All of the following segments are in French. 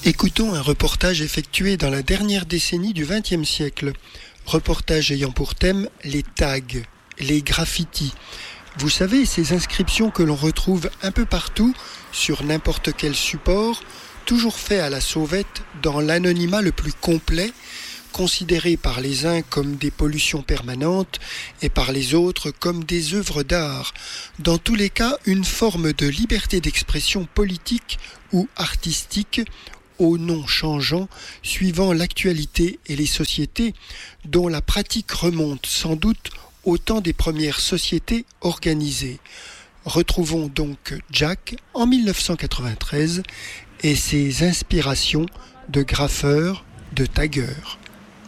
Écoutons un reportage effectué dans la dernière décennie du XXe siècle. Reportage ayant pour thème les tags, les graffitis. Vous savez, ces inscriptions que l'on retrouve un peu partout, sur n'importe quel support, toujours faits à la sauvette, dans l'anonymat le plus complet, considérés par les uns comme des pollutions permanentes et par les autres comme des œuvres d'art. Dans tous les cas, une forme de liberté d'expression politique ou artistique, au nom changeant, suivant l'actualité et les sociétés, dont la pratique remonte sans doute au temps des premières sociétés organisées. Retrouvons donc Jack en 1993 et ses inspirations de graffeur, de tagueur.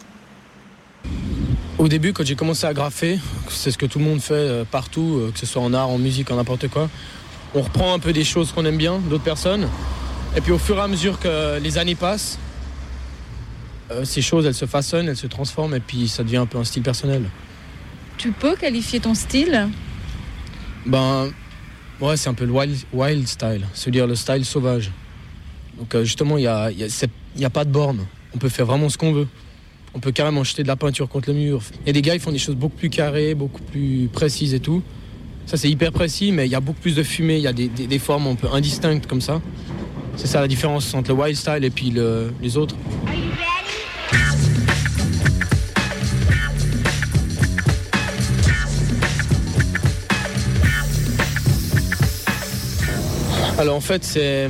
Au début, quand j'ai commencé à graffer, c'est ce que tout le monde fait partout, que ce soit en art, en musique, en n'importe quoi, on reprend un peu des choses qu'on aime bien, d'autres personnes. Et puis au fur et à mesure que les années passent, ces choses, elles se façonnent, elles se transforment et puis ça devient un peu un style personnel. Tu peux qualifier ton style ? Ouais, c'est un peu le wild style, c'est-à-dire le style sauvage. Donc justement, il y a pas de borne. On peut faire vraiment ce qu'on veut. On peut carrément jeter de la peinture contre le mur. Il y a des gars qui font des choses beaucoup plus carrées, beaucoup plus précises et tout. Ça, c'est hyper précis, mais il y a beaucoup plus de fumée, il y a des formes un peu indistinctes comme ça. C'est ça la différence entre le wild style et puis les autres. Alors en fait, c'est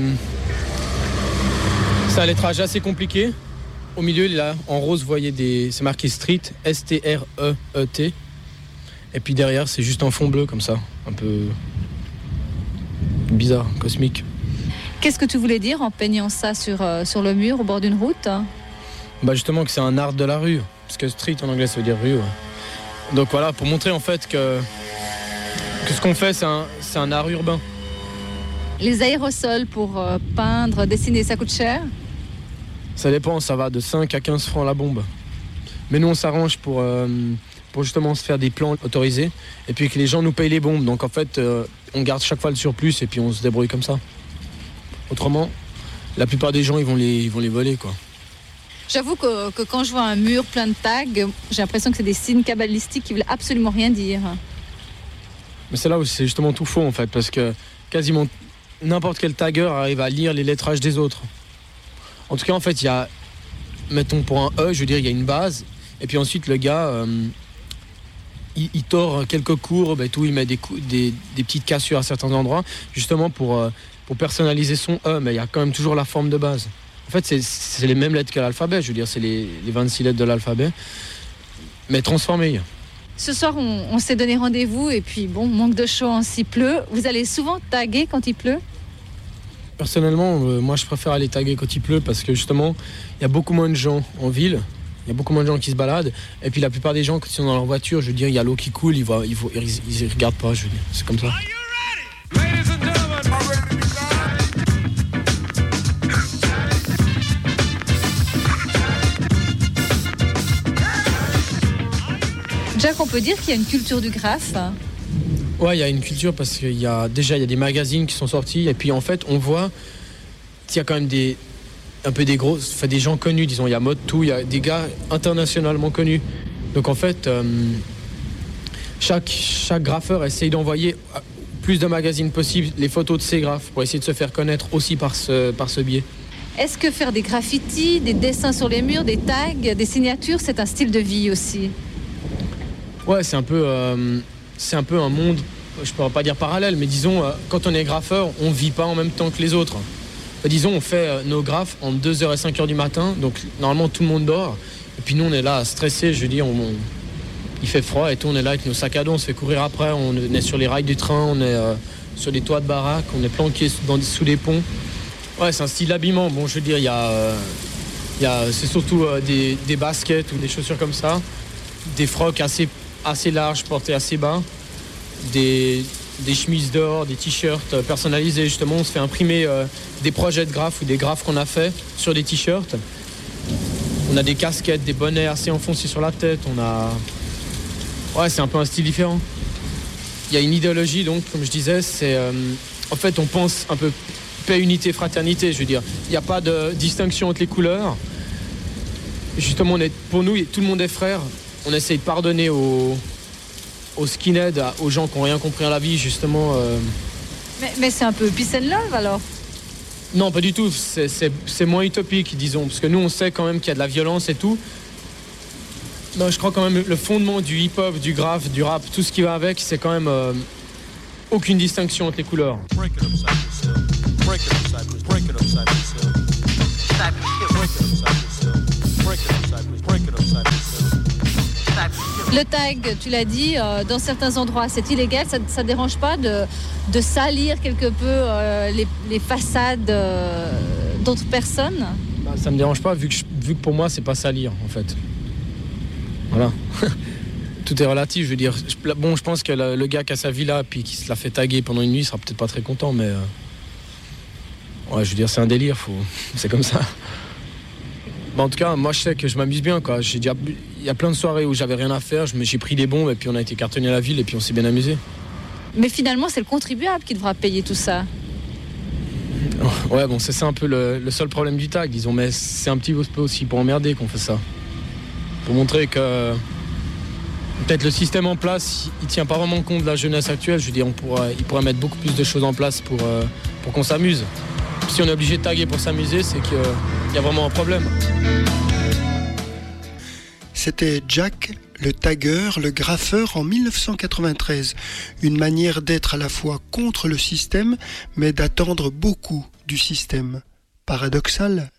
un lettrage assez compliqué. Au milieu, là, en rose, vous voyez c'est marqué Street, S-T-R-E-E-T. Et puis derrière, c'est juste un fond bleu comme ça, un peu bizarre, cosmique. Qu'est-ce que tu voulais dire en peignant ça sur le mur au bord d'une route ? Justement que c'est un art de la rue, parce que street en anglais ça veut dire rue. Ouais. Donc voilà, pour montrer en fait que ce qu'on fait c'est un art urbain. Les aérosols pour peindre, dessiner, ça coûte cher ? Ça dépend, ça va de 5 à 15 francs la bombe. Mais nous on s'arrange pour justement se faire des plans autorisés et puis que les gens nous payent les bombes. Donc en fait on garde chaque fois le surplus et puis on se débrouille comme ça. Autrement, la plupart des gens ils vont les voler quoi. J'avoue que quand je vois un mur plein de tags, j'ai l'impression que c'est des signes cabalistiques qui veulent absolument rien dire. Mais c'est là où c'est justement tout faux en fait, parce que quasiment n'importe quel tagueur arrive à lire les lettrages des autres. En tout cas en fait il y a, mettons pour un E, je veux dire il y a une base, et puis ensuite le gars il tord quelques courbes et tout, il met des petites cassures à certains endroits, justement pour personnaliser son E, mais il y a quand même toujours la forme de base. En fait, c'est les mêmes lettres que l'alphabet, je veux dire, c'est les 26 lettres de l'alphabet, mais transformées. Ce soir, on s'est donné rendez-vous, et puis bon, manque de chance, il pleut. Vous allez souvent taguer quand il pleut ? Personnellement, moi je préfère aller taguer quand il pleut, parce que justement, il y a beaucoup moins de gens en ville, il y a beaucoup moins de gens qui se baladent, et puis la plupart des gens, quand ils sont dans leur voiture, je veux dire, il y a l'eau qui coule, ils regardent pas, je veux dire, c'est comme ça. Jack, on peut dire qu'il y a une culture du graphe ? Ouais, il y a une culture parce qu'il y a des magazines qui sont sortis et puis en fait on voit qu'il y a quand même des gens connus, disons, il y a Mode Tout, il y a des gars internationalement connus. Donc en fait chaque graffeur essaye d'envoyer plus de magazines possible les photos de ses graphes pour essayer de se faire connaître aussi par ce biais. Est-ce que faire des graffitis, des dessins sur les murs, des tags, des signatures, c'est un style de vie aussi ? Ouais, c'est un peu un monde, je pourrais pas dire parallèle, mais disons, quand on est graffeur, on vit pas en même temps que les autres. Disons, on fait nos graphes entre 2h et 5h du matin, donc normalement tout le monde dort. Et puis nous, on est là stressés, je veux dire, il fait froid et tout, on est là avec nos sacs à dos, on se fait courir après, on est sur les rails du train, on est sur les toits de baraque, on est planqué sous les ponts. Ouais, c'est un style d'habillement. Bon, je veux dire, c'est surtout des baskets ou des chaussures comme ça, des frocs assez larges, portés assez bas, des chemises dehors, des t-shirts personnalisés. Justement, on se fait imprimer des projets de graphes ou des graphes qu'on a fait sur des t-shirts. On a des casquettes, des bonnets assez enfoncés sur la tête. Ouais, c'est un peu un style différent. Il y a une idéologie, donc, comme je disais, c'est en fait, on pense un peu paix, unité, fraternité, je veux dire. Il n'y a pas de distinction entre les couleurs. Justement, pour nous, tout le monde est frère. On essaye de pardonner aux skinheads, aux gens qui n'ont rien compris à la vie, justement. Mais c'est un peu peace and love, alors? Non, pas du tout. C'est moins utopique, disons. Parce que nous, on sait quand même qu'il y a de la violence et tout. Non, je crois quand même le fondement du hip-hop, du graphe, du rap, tout ce qui va avec, c'est quand même aucune distinction entre les couleurs. Le tag, tu l'as dit, dans certains endroits c'est illégal, ça ne dérange pas de salir quelque peu les façades d'autres personnes? Ça me dérange pas vu que pour moi c'est pas salir en fait. Voilà. Tout est relatif, je veux dire. Je pense que le gars qui a sa villa puis qui se l'a fait taguer pendant une nuit sera peut-être pas très content, mais ouais, je veux dire, c'est un délire, c'est comme ça. Bah, en tout cas, moi je sais que je m'amuse bien, quoi. Il y a plein de soirées où j'avais rien à faire, j'ai pris des bombes et puis on a été cartonné à la ville et puis on s'est bien amusé. Mais finalement, c'est le contribuable qui devra payer tout ça. Ouais, bon, c'est ça un peu le seul problème du tag, disons, mais c'est un petit peu aussi pour emmerder qu'on fait ça. Pour montrer que peut-être le système en place, il tient pas vraiment compte de la jeunesse actuelle. Je veux dire, il pourrait mettre beaucoup plus de choses en place pour qu'on s'amuse. Si on est obligé de taguer pour s'amuser, c'est qu'il y a vraiment un problème. C'était Jack, le tagueur, le graffeur en 1993. Une manière d'être à la fois contre le système, mais d'attendre beaucoup du système. Paradoxal, non ?